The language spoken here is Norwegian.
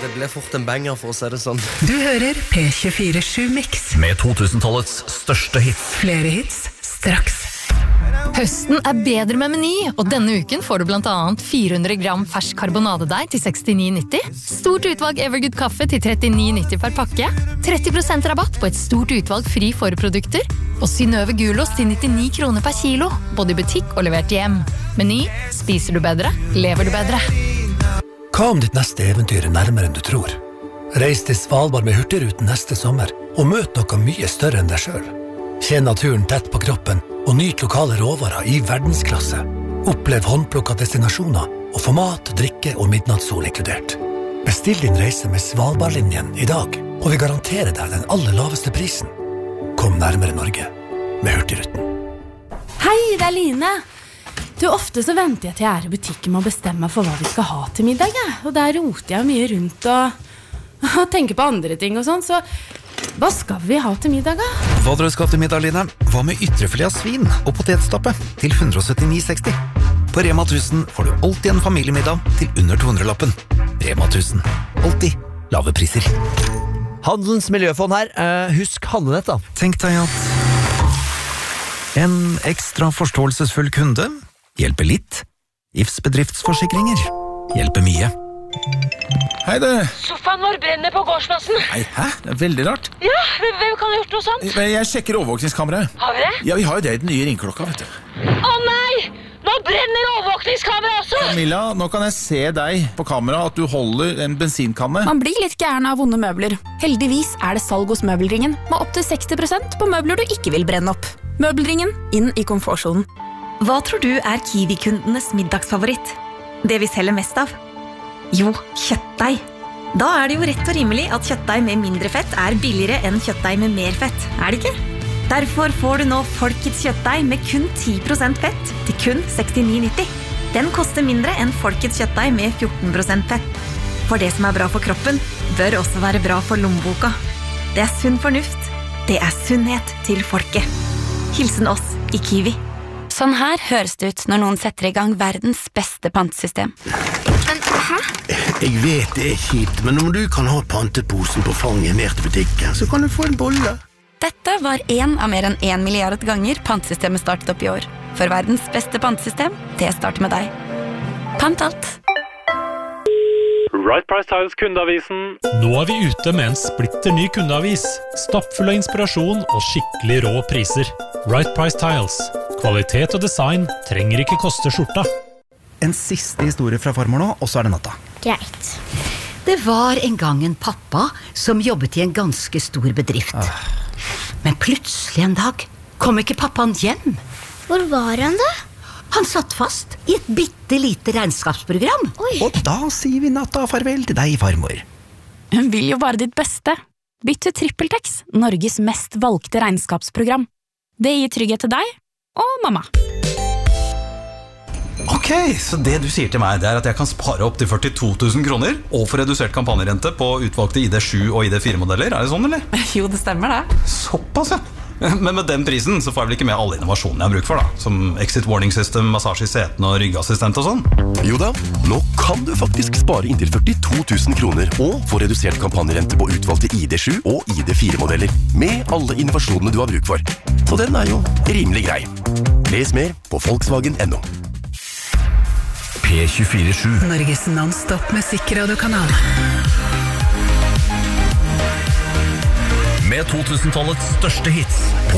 ble fort en banger for å si det sånn. Du hører P24-7-mix med 2000-tallets største hits. Flere hits straks. Høsten bedre med Meny, og denne uken får du blant annet 400 gram fersk karbonadedeig til 69,90, stort utvalg Evergood kaffe til 39,90 per pakke, 30% rabatt på et stort utvalg fri forprodukter, og Synnøve gulost til 99 kroner per kilo, både i butikk og levert hjem. Meny, spiser du bedre, lever du bedre. Hva om ditt neste eventyr nærmere enn du tror? Reis til Svalbard med Hurtigruten neste sommer, og møt noe mye større enn deg selv. Kjenn naturen tett på kroppen, og nyt lokale råvarer i verdensklasse. Opplev håndplukka destinasjoner, og få mat, drikke og midnattssol inkludert. Bestill din reise med Svalbardlinjen i dag, og vi garanterer deg den aller laveste prisen. Kom nærmere Norge med Hurtigruten. Hei, det Line. Du, ofte så venter jeg til jeg i butikken med å bestemme meg for hva vi skal ha til middag, og der roter jeg mye rundt og tenker på andre ting og sånn, så hva skal vi ha til middag, da? Hva dere skal til middag, Line? Hva med ytrefilet av svin og potetstappe til 179,60? På Rema 1000 får du alltid en familiemiddag til under 200-lappen. Rema 1000. Alltid lave priser. Handelens miljøfond her. Husk handlenett, da. Tenk deg at en ekstra forståelsesfull kunde hjelper litt. Ifs bedriftsforsikringer hjelper mye. Hei du. Sofaen vår brenner på gårdsplassen. Nei, hæ? Det veldig rart. Ja, hvem kan ha gjort noe sånt? Jeg sjekker overvåkningskameraet. Har vi det? Ja, vi har jo det i den nye ringklokka, vet du. Å nei! Nå brenner overvåkningskameraet også! Camilla, nå kan jeg se deg på kamera at du holder en bensinkanne. Man blir litt gæren av vonde møbler. Heldigvis det salg hos Møbelringen, med opp til 60% på møbler du ikke vil brenne opp. Møbelringen, inn i komfortsonen. Hva tror du Kiwi-kundenes middagsfavoritt? Det vi selger mest av? Jo, kjøttdeig. Da det jo rett og rimelig at kjøttdeig med mindre fett billigere enn kjøttdeig med mer fett, det ikke? Derfor får du nå Folkets kjøttdeig med kun 10% fett til kun 69,90. Den koster mindre enn Folkets kjøttdeig med 14% fett. For det som bra for kroppen, bør også være bra for lommeboka. Det sunn fornuft. Det sunnhet til folket. Hilsen oss i Kiwi. Sånn her høres det ut når noen setter i gang verdens beste pantesystem. Hæ? Jeg vet det kjipt, men om du kan ha panteposen på fanget ned til butikken, så kan du få en bolle. Dette var en av mer enn 1 milliard ganger pantsystemet startet opp i år. For verdens beste pantesystem, det starter med deg. Pant alt. Right Price Tiles kundeavisen. Nå vi ute med en splitter ny kundeavis. Stappfull av inspirasjon og skikkelig rå priser. Right Price Tiles. Kvalitet og design trenger ikke koste skjorta. En siste historie fra farmor nå, og så det natta. Greit. Det var en gang en pappa som jobbet i en ganske stor bedrift. Men plutselig en dag kom ikke pappaen hjem. Hvor var han da? Han satt fast i et bittelite regnskapsprogram. Oi. Og da sier vi natta farvel til deg, farmor. Hun vil jo bare ditt beste. Bytt til TrippelTex, Norges mest valgte regnskapsprogram. Det gir trygghet til deg og mamma. Ok, så det du sier til meg, det at jeg kan spare opp til 42 000 kroner og få redusert kampanjerente på utvalgte ID7 og ID4-modeller, det sånn, eller? Jo, det stemmer det. Såpass, ja. Men med den prisen så får jeg vel ikke med alle innovasjonene jeg har bruk for, da. Som exit warning system, massasje i seten og ryggassistent og sånn. Jo da, nå kan du faktisk spare inntil 42 000 kroner og få redusert kampanjerente på utvalgte ID7 og ID4-modeller med alle innovasjonene du har bruk for. Så den jo rimelig grei. Les mer på Volkswagen.no. P24-7 Norges non-stop musikkradiokanal. Med 2000-tallets største hits på